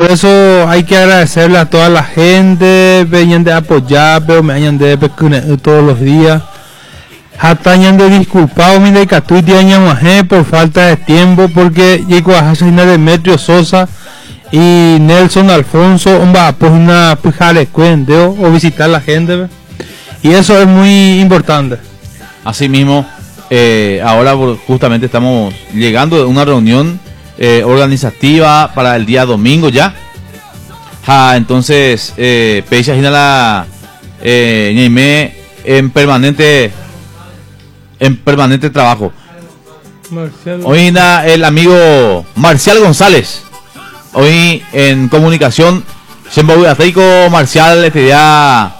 eso hay que agradecerle a toda la gente, venían de apoyar, pero me hayan de todos los días. Hatañan de disculpado mi de Catuy por falta de tiempo, porque llegó a Hasina Demetrio Sosa y Nelson Alfonso, pues una pujale cuente o visitar a la gente, y eso es muy importante. Así mismo, ahora justamente estamos llegando de una reunión organizativa para el día domingo ya. Entonces, Pecha la en permanente trabajo. Hoy el amigo Marcial González, hoy en comunicación, Marcial le pedía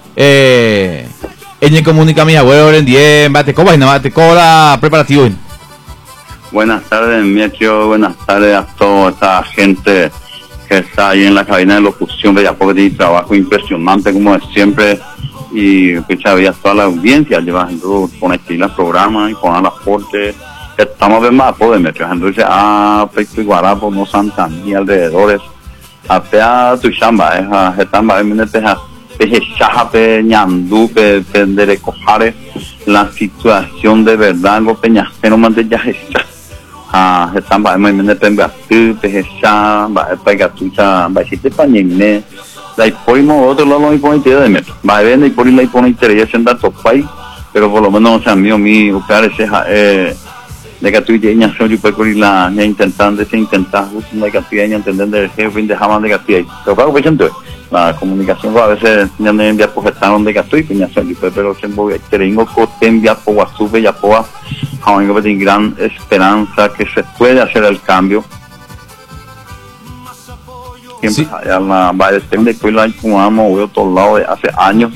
en comunica mi abuelo en 10 bate cobra preparativo. Buenas tardes, Mietrio, buenas tardes a toda esta gente que está ahí en la cabina de locución, ya porque tiene trabajo impresionante como es siempre, y que había toda la audiencia llevando con estilo el programa y con el aporte. Estamos de más de Metro, entonces a Pecho y Guarapo, no Santa ni alrededores, a tu chamba, están Ñandú, Penderecojare, la situación de verdad, algo Peñasquero, Mandella, están muy Pengatu, Pejecha, Pegatucha, Bajite Pañene, la hipóimo, otro lado no impone de Metro, va a ver, y por ahí la impone interés en datos país, pero por lo menos, o sea, mi, buscar ese, de que tú ya soy yo puedo ir la ya intentando se intentar justo la cantidad de entender del jefe de jamás de cantidad pero claro pues entonces la comunicación a veces ya no envía por estar de que estoy pues soy pero siempre tengo que enviar por WhatsApp ya por tengo gran esperanza que se puede hacer el cambio siempre ya la va a después la como a otro lado hace años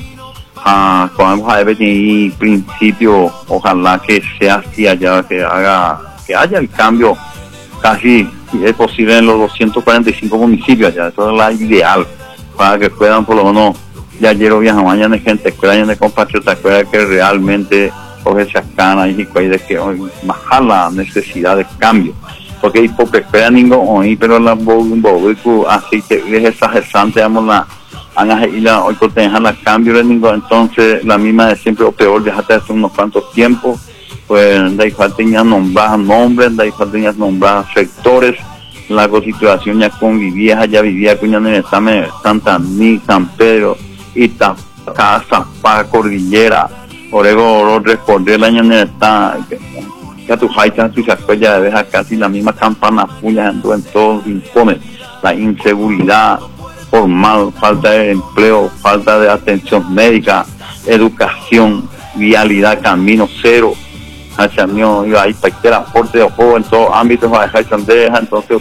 con algo de principio, ojalá que sea así allá, que haya el cambio casi, si es posible, en los 245 municipios allá, eso es la ideal, para que puedan por lo menos, ya ayer o viajan mañana gente, escuelan de compatriotas, escuelan que realmente coge esa cana y de que bajar la necesidad de cambio, porque hay poca escuela ningún, pero la así que es exagerante, digamos, hoy protejan la cambio de ningún, entonces la misma de siempre o peor dejaste hace unos cuantos tiempos, pues de ahí falta ya nombrar nombres, de ahí falta ya nombrar sectores, la situación ya convivía, ya vivía con ya en el Santa Ni, San Pedro, Itapacá, Zapá, Cordillera, Orego, recordé el año en el ya tu haita, tu ya deja casi la misma campana puya en todos los rincones, la inseguridad formal, falta de empleo, falta de atención médica, educación, vialidad, camino cero, hacia mí, ahí para que el aporte de juego en todos ámbitos, va a dejar sandeja, entonces,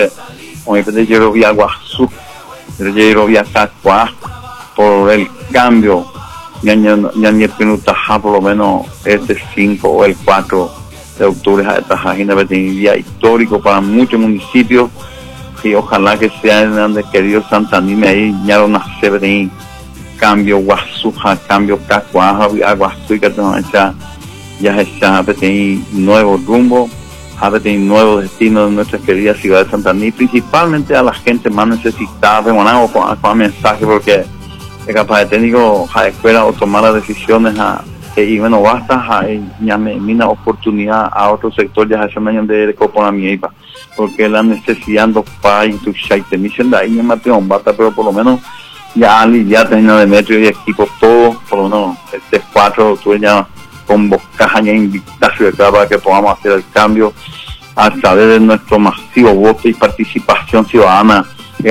yo vi Aguazú, yo vi Cacuá, por el cambio, ya ni el minuto, por lo menos este 5 o el 4 de octubre, esta página de día histórico para muchos municipios, y ojalá que sea donde querido Santa Nime ahí ya lo nace de cambio Guasuja, cambio Cacuaja, Aguazú, que ya está nuevo rumbo, nuevo destino de nuestra querida ciudad de Santa Nime, principalmente a la gente más necesitada, con mensaje, porque es capaz de técnico a escuela o tomar las decisiones y bueno, basta ya me mina oportunidad a otro sector ya hace un año de coponamiento, porque la necesidad de país tu te dicen de ahí me mateo basta, pero por lo menos ya terminó de metro y equipos todos, por lo menos este 4 tú ya con boscaja ya invitación para que podamos hacer el cambio a través de nuestro masivo voto y participación ciudadana.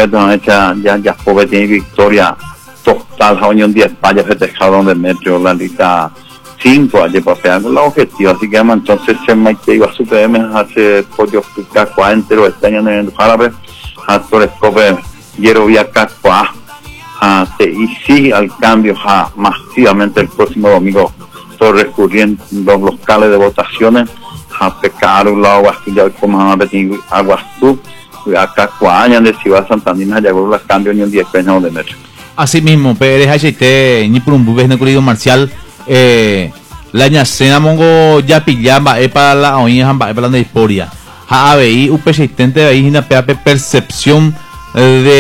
Ya pobre tiene victoria total, la Unión 10 España festejaron de metro la lista 5 ayer para pegar con la objetiva, así que entonces se me iba a su PM hace pollo Cacuá entero este año en el Jarabe, actores cope Yero vía Cacuá, y sigue al cambio masivamente el próximo domingo, todo recurriendo los locales de votaciones, a pecar un lado Guastilla como a Aguazú, a Cacuá, de Ciudad Santa Nina, llegó los cambios ni un 10 pesos de metro. Así mismo, Pérez HT, ni por un bubes no querido Marcial. La ñacena mongo ya pillamba para la oña para la historia. Ha ahí un persistente ahí una percepción de